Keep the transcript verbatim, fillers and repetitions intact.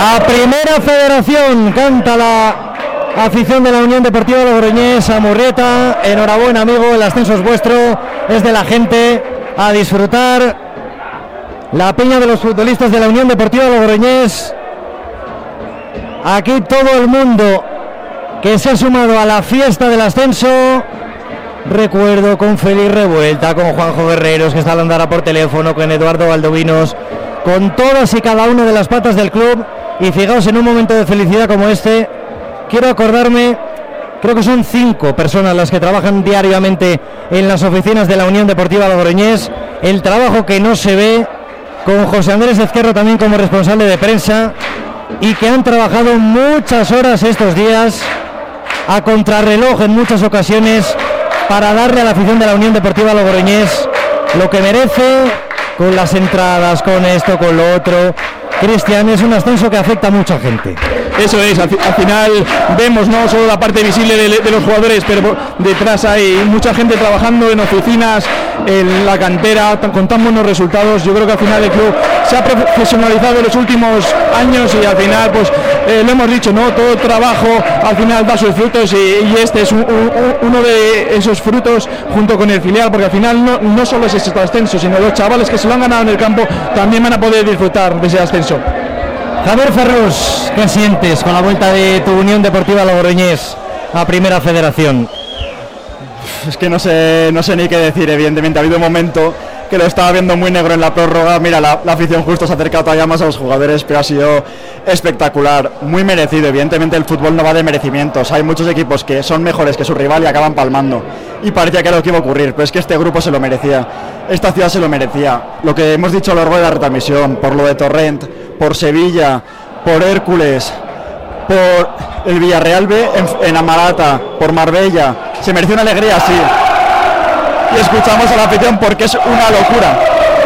A Primera Federación canta la afición de la Unión Deportiva Logroñés a Murrieta. Enhorabuena, amigo, el ascenso es vuestro, es de la gente, a disfrutar. La peña de los futbolistas de la Unión Deportiva Logroñés. Aquí todo el mundo que se ha sumado a la fiesta del ascenso. Recuerdo con Félix Revuelta, con Juanjo Guerreros, que está hablando ahora por teléfono, con Eduardo Valdovinos, con todas y cada una de las patas del club. Y fijaos, en un momento de felicidad como este, quiero acordarme, creo que son cinco personas las que trabajan diariamente en las oficinas de la Unión Deportiva Logroñés. El trabajo que no se ve, con José Andrés Ezquerro también como responsable de prensa, y que han trabajado muchas horas estos días a contrarreloj en muchas ocasiones para darle a la afición de la Unión Deportiva Logroñés lo que merece, con las entradas, con esto, con lo otro. Cristian, es un ascenso que afecta a mucha gente. Eso es, al, al final vemos no solo la parte visible de, de los jugadores, pero detrás hay mucha gente trabajando en oficinas, en la cantera, con tan buenos resultados. Yo creo que al final el club se ha profesionalizado en los últimos años y al final, pues eh, lo hemos dicho, ¿no? Todo trabajo al final da sus frutos y, y este es un, un, uno de esos frutos junto con el filial, porque al final no, no solo es este ascenso, sino los chavales que se lo han ganado en el campo también van a poder disfrutar de ese ascenso. Javier Ferrus, ¿qué sientes con la vuelta de tu Unión Deportiva Logroñés a Primera Federación? Es que no sé, no sé ni qué decir. Evidentemente ha habido un momento que lo estaba viendo muy negro en la prórroga. Mira, la, la afición justo se ha acercado todavía más a los jugadores, pero ha sido espectacular, muy merecido. Evidentemente el fútbol no va de merecimientos, hay muchos equipos que son mejores que su rival y acaban palmando, y parecía que era lo que iba a ocurrir, pero es que este grupo se lo merecía, esta ciudad se lo merecía. Lo que hemos dicho a lo largo de la retransmisión, por lo de Torrent, por Sevilla, por Hércules, por el Villarreal B en, en Amarata, por Marbella, se mereció una alegría así. Y escuchamos a la afición porque es una locura.